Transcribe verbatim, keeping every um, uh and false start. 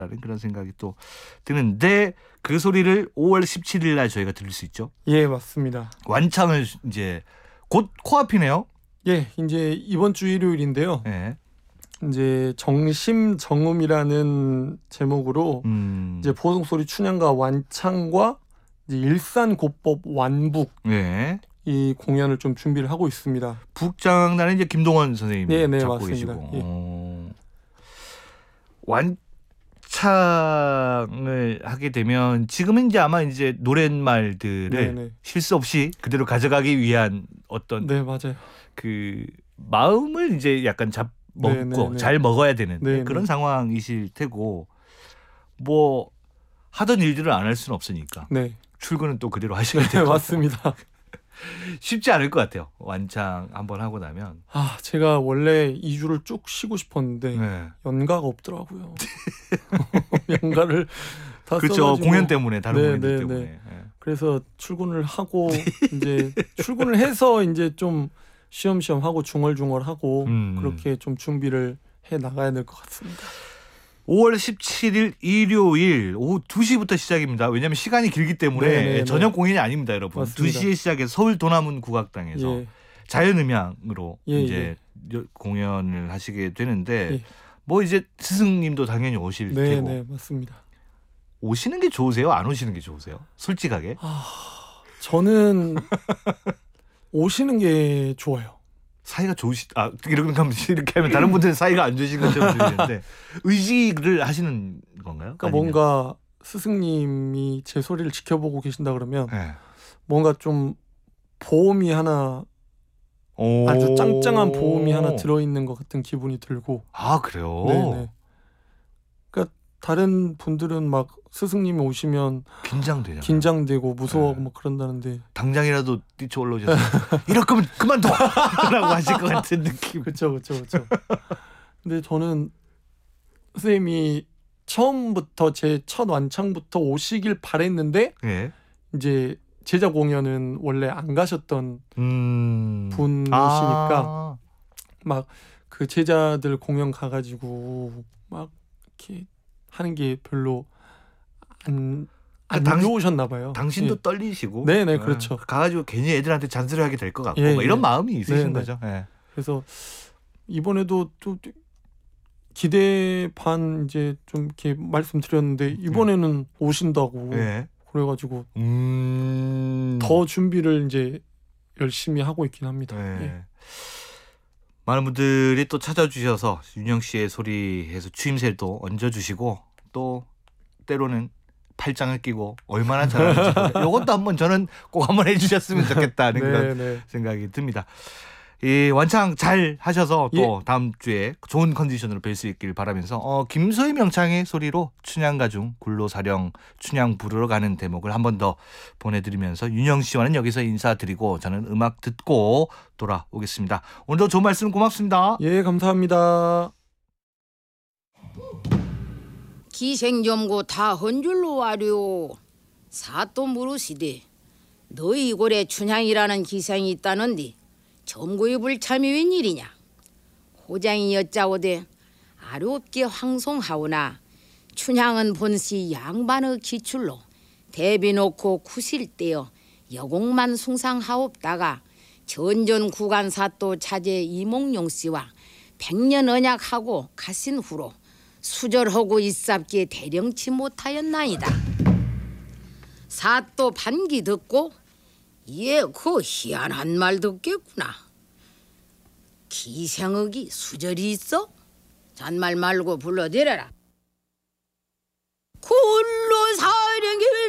라는 그런 생각이 또 드는데 그 소리를 오월 십칠일 날 저희가 들을 수 있죠. 예, 맞습니다. 완창을 이제 곧 코앞이네요. 예, 이제 이번 주 일요일인데요. 예. 이제 정심정음이라는 제목으로 음. 이제 보성소리 춘향가 완창과 이제 일산고법 완북 예. 이 공연을 좀 준비를 하고 있습니다. 북장단은 이제 김동원 선생님이 네, 네, 잡고 맞습니다. 계시고. 예. 어. 완창을 하게 되면 지금은 이제 아마 이제 노랫말들을 네, 네. 실수 없이 그대로 가져가기 위한 어떤 네, 맞아요. 그 마음을 이제 약간 잡 먹고 네, 네, 네. 잘 먹어야 되는 네, 그런 네. 상황이실 테고 뭐 하던 일들을 안 할 수는 없으니까 네, 출근은 또 그대로 하셔야 네, 돼요. 맞습니다. 쉽지 않을 것 같아요. 완창 한번 하고 나면. 아, 제가 원래 이 주를 쭉 쉬고 싶었는데 네. 연가가 없더라고요. 연가를 다 그렇죠. 써가지고. 공연 때문에 다른 네, 공연들 네, 때문에. 네. 네. 그래서 출근을 하고 이제 출근을 해서 이제 좀 쉬엄쉬엄 하고 중얼중얼 하고 음. 그렇게 좀 준비를 해 나가야 될 것 같습니다. 오월 십칠일 일요일 오후 두 시부터 시작입니다. 왜냐하면 시간이 길기 때문에 네, 네, 네. 저녁 공연이 아닙니다, 여러분. 맞습니다. 두 시에 시작해서 서울 도남문 국악당에서 예, 자연음향으로 예, 이제 여- 공연을 하시게 되는데 예. 뭐 이제 스승님도 당연히 오실 네, 테고 네, 맞습니다. 오시는 게 좋으세요? 안 오시는 게 좋으세요? 솔직하게. 아, 저는 오시는 게 좋아요. 사이가 좋으시 아 이렇게 하면 이렇게 하면 다른 분들은 사이가 안 좋으신 것처럼 들리는데 의식을 하시는 건가요? 그러니까 뭔가 스승님이 제 소리를 지켜보고 계신다 그러면 네. 뭔가 좀 보험이 하나 아주 짱짱한 보험이 하나 들어있는 것 같은 기분이 들고. 아 그래요? 네네. 그러니까 다른 분들은 막 스승님이 오시면 긴장되잖아요. 긴장되고 무서워하고 네. 막 그런다는데. 당장이라도 뛰쳐 올라오셔서 이럴 거면 그만둬라고 하실 것 같은 느낌. 그렇죠, 그렇죠, 그렇죠. 근데 저는 선생님이 처음부터 제 첫 완창부터 오시길 바랬는데 예. 이제 제자 공연은 원래 안 가셨던 음. 분이시니까 아. 막 그 제자들 공연 가가지고 막 이렇게 하는 게 별로 안, 안 당신- 좋으셨나 봐요. 당신도 예. 떨리시고. 네네, 예. 그렇죠. 가가지고 괜히 애들한테 잔소리하게 될 것 같고 예, 뭐 이런 예. 마음이 있으신 네네. 거죠. 예. 그래서 이번에도 또 기대 반 이제 좀 이렇게 말씀드렸는데 이번에는 오신다고 예. 그래가지고 음. 더 준비를 이제 열심히 하고 있긴 합니다. 예. 예. 많은 분들이 또 찾아주셔서 윤영 씨의 소리에서 추임새도 얹어주시고 또 때로는 팔짱을 끼고 얼마나 잘하는지 이것도 한번 저는 꼭 한번 해주셨으면 좋겠다는 그런 네, 생각이 듭니다. 이 완창 잘 하셔서 또 예. 다음 주에 좋은 컨디션으로 뵐 수 있길 바라면서 어, 김소희 명창의 소리로 춘향가중 굴로사령 춘향 부르러 가는 대목을 한 번 더 보내드리면서 윤영 씨와는 여기서 인사드리고 저는 음악 듣고 돌아오겠습니다. 오늘도 좋은 말씀 고맙습니다. 예, 감사합니다. 기생점고 다 헌줄로 와려. 사또 물으시되 너희 고래 춘향이라는 기생이 있다는디 점구의 불참이 웬일이냐. 호장이 여짜오되 아롭게 황송하오나 춘향은 본시 양반의 기출로 대비 놓고 구실대어 여공만 숭상하옵다가 전전 구간사또 차제 이몽룡 씨와 백년 언약하고 가신 후로 수절하고 있삽기에 대령치 못하였나이다. 사또 반기 듣고 예, 그 희한한 말 듣겠구나. 기생억이 수절이 있어? 잔말 말고 불러대려라. 굴로 사령길